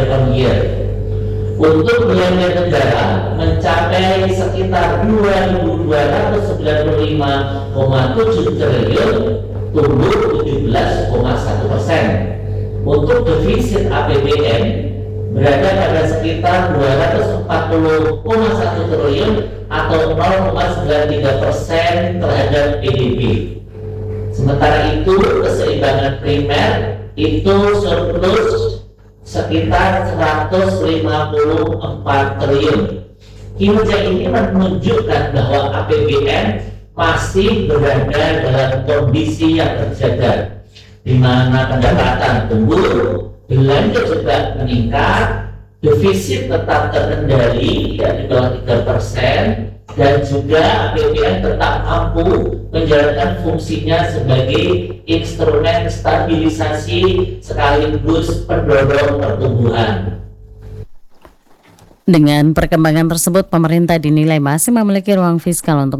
on year. Untuk belanja negara mencapai sekitar 2.295,7 triliun, tumbuh 17,1%. Untuk defisit APBN berada pada sekitar 240,1 triliun atau 0,93% terhadap PDB. Sementara itu keseimbangan primer itu surplus sekitar 154 triliun. Kinerja ini menunjukkan bahwa APBN masih berada dalam kondisi yang terjaga, di mana pendapatan tumbuh, belanja juga meningkat, defisit tetap terkendali di bawah 3%, dan juga APBN tetap mampu menjalankan fungsinya sebagai instrumen stabilisasi sekaligus pendorong pertumbuhan. Dengan perkembangan tersebut, pemerintah dinilai masih memiliki ruang fiskal untuk